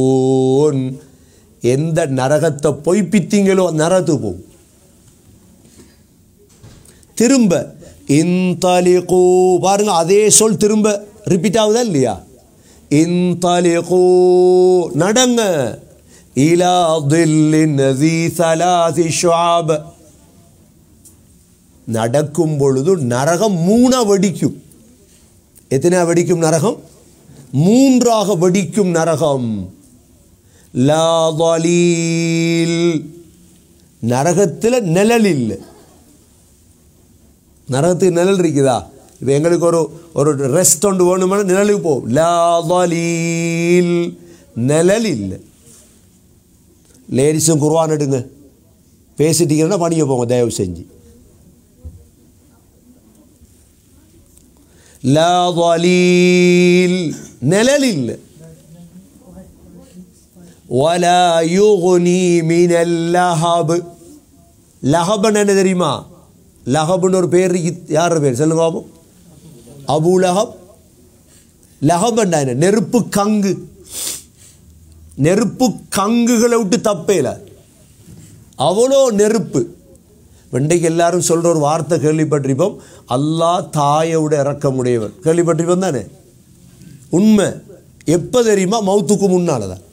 எந்த நரகத்தை பொய்ப்பித்தீங்களோ நரகத்துக்கு போகும். திரும்ப இன்தலிகூ பாருங்க, அதே சொல் திரும்ப ரிப்பீட் ஆகுதா இல்லையா? இன்தலிகூ நடங்க, இலா தில்லின் ذي ثلاث شعاب நடக்கும் பொழுது நரகம் மூணா வெடிக்கும். எத்தனை வெடிக்கும் நரகம்? மூன்றாக வெடிக்கும் நரகம். லா ظليل நரகத்தில் நிழல் இல்லை. நரகத்துக்கு நிழல் இருக்குதா? இப்போ எங்களுக்கு ஒரு ரெஸ்ட் ஒன்று வேணுமான நிழலுக்கு போகும். லா ظليل நிழல் இல்லை. லேடிஸும் குர்ஆன் எடுங்க, பேசிட்டீங்கன்னா பணிய போங்க தயவு செஞ்சு. லா ظليل நிழல் இல்லை. ولا يغني من اللهب லஹப்னு என்ன தெரியுமா? லஹப்னு ஒரு பேர் யார் பேர் சொல்லுங்க பாப்போம். அபூ லஹப். லஹப்னா என்ன? நெருப்பு கங்கு. நெருப்பு கங்குகளை விட்டு தப்பேல, அவ்வளோ நெருப்பு. வெண்டைக்கு எல்லாரும் சொல்ற ஒரு வார்த்தை கேள்விப்பட்டிருப்போம், அல்லாஹ் தாயோட இறக்கமுடையவர். கேள்விப்பட்டிருப்போம் தானே? உண்மை. எப்போ தெரியுமா? மௌத்துக்கு முன்னால தான்.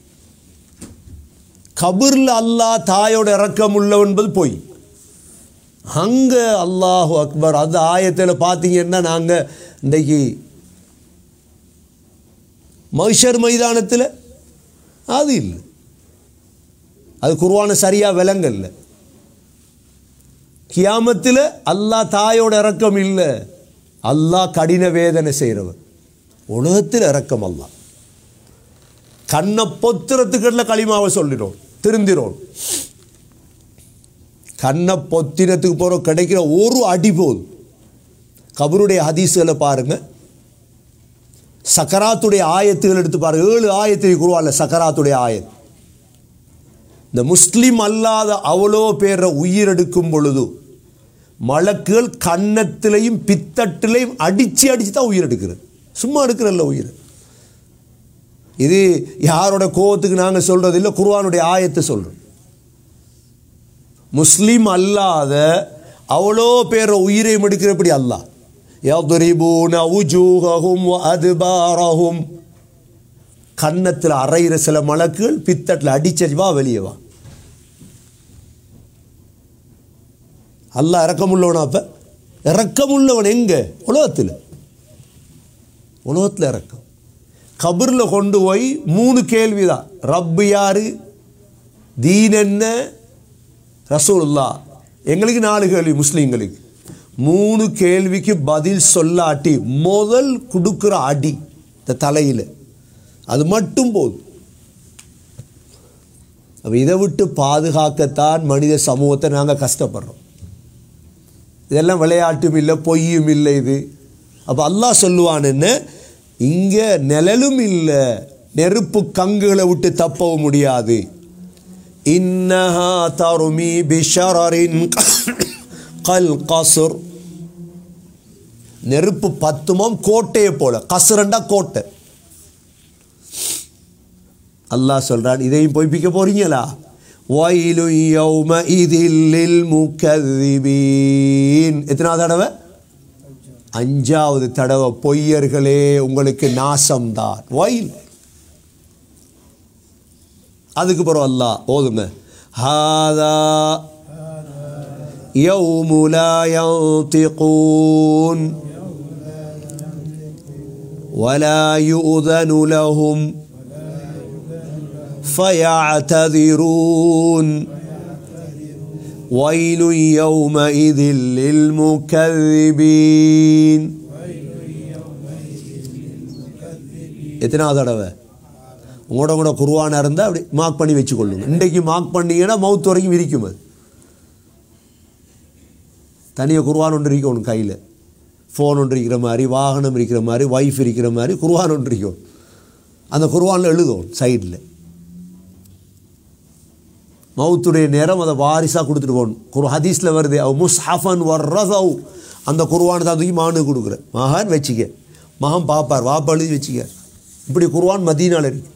கபூரில் அல்லாஹ் தாயோட இறக்கம் உள்ளவன் என்பது போய் அங்கே அல்லாஹு அக்பர். அந்த ஆயத்தில் பார்த்தீங்கன்னா நாங்கள் இன்றைக்கு மஹ்ஷர் மைதானத்தில் அது இல்லை, அது குர்ஆனை சரியாக விளங்கல்ல. கியாமத்தில் அல்லாஹ் தாயோட இறக்கம் இல்லை, அல்லாஹ் கடின வேதனை செய்கிறவர். உலகத்தில் இறக்கம் அல்லாஹ். கண்ணை பொத்திரத்துக்குள்ள களிமாவை சொல்லிடும், திருந்திரோம். கண்ணை பொத்திரத்துக்கு போகிற கிடைக்கிற ஒரு அடி போதும். கபருடைய ஹதீஸ்களை பாருங்கள், சக்கராத்துடைய ஆயத்துகள் எடுத்து பாருங்கள். 7 ஆயத்தை குர்ஆன்ல சக்கராத்துடைய ஆயத். இந்த முஸ்லீம் அல்லாத அவ்வளோ பேரை உயிரெடுக்கும் பொழுது மலக்குகள் கன்னத்திலையும் பித்தட்டிலையும் அடித்து தான் உயிர் எடுக்கிறது. சும்மா எடுக்கிறல்ல உயிர். இது யாரோட கோவத்துக்கு நாங்கள் சொல்கிறது இல்லை, குர்ஆனுடைய ஆயத்தை சொல்கிறோம். முஸ்லீம் அல்லாத அவ்வளோ பேரை உயிரையும் எடுக்கிறபடி அல்லாஹ் يضربون وجوههم وأدبارهم கன்னத்தில் அறையிற சில மலக்குகள் பித்தட்டில் அடிச்சடி வா வெளியே வா. அல்லாஹ் இறக்கமுள்ளவனா? அப்போ இறக்கமுள்ளவன் எங்கே? உலகத்தில். உலகத்தில் இறக்கம். கபரில் கொண்டு போய் 3 கேள்வி தான். ரப்பு யாரு, தீன் என்ன, ரசூலுல்லாஹ். எங்களுக்கு 4 கேள்வி முஸ்லீம்களுக்கு. 3 கேள்விக்கு பதில் சொல்லாட்டி முதல் கொடுக்குற அடி இந்த தலையில், அது மட்டும் போதும். அப்போ இதை விட்டு பாதுகாக்கத்தான் மனித சமூகத்தை நாங்கள் கஷ்டப்படுறோம். இதெல்லாம் விளையாட்டும் இல்லை, பொய்யும் இல்லை இது. அப்போ அல்லாஹ் சொல்லுவான் என்ன, இங்கே நிழலும் இல்லை, நெருப்பு கங்குகளை விட்டு தப்பவும் முடியாது. இன்னஹா தருமி பிஷரரின் கல் கஸ்ர். நெருப்பு பத்துமம் கோட்டையை போல. கஸ்ரண்டா கோட்டை. அல்லாஹ் சொல்றான், இதையும் பொய்ப்பிக்க போறீங்களா? வயலு யௌமஇதில் லில் முகذிபீன். எத்தனாவது தடவை? 5வது தடவை. பொய்யர்களே உங்களுக்கு நாசம்தான். வயல். அதுக்கு பிறகு அல்லாஹ் ஓதுங்க, ஹாதா யௌமு லா யன்திகூன் வலா யுதனு லஹும் ஃபயஅததிரூன் வயலு யௌமஇதில் லில் முகذிபீன். எத்தனாவது தடவை? உங்களோட குர்ஆனாக இருந்தால் அப்படி மார்க் பண்ணி வச்சுக்கொள்ளுங்க. இன்றைக்கு மார்க் பண்ணிங்கன்னா மவுத் வரைக்கும் விரிக்கும். அது தனியாக குர்ஆன் ஒன்று இருக்கும் ஒன்று கையில். ஃபோன் ஒன்று இருக்கிற மாதிரி, வாகனம் இருக்கிற மாதிரி, வைஃப் இருக்கிற மாதிரி குர்ஆன் ஒன்று இருக்கும். அந்த குர்ஆனில் எழுதும் சைடில். மவுத்துடைய நேரம் அதை வாரிசாக கொடுத்துட்டு போகணும். ஹதீஸில் வருது, முஸ்ஹஃபன் வர்ரஸவ். அந்த குர்ஆன் தான் தூக்கி மகனுக்கு கொடுக்குற. மகன் வச்சுக்க, மகன் பாப்பார், வாப்பா எழுதி வச்சுக்க. இப்படி குர்ஆன் மதீனாவில் இருக்கு.